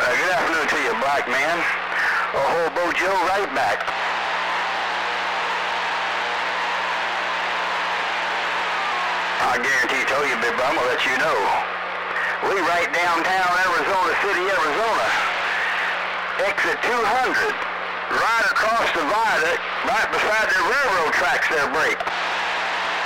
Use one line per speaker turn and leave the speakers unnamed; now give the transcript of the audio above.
Good afternoon to you, black man. Hobo Joe right back. I guarantee told you, Big Bum, I'll let you know. We right downtown Arizona City, Arizona. Exit 200. Right across the viaduct, right beside the railroad tracks there break.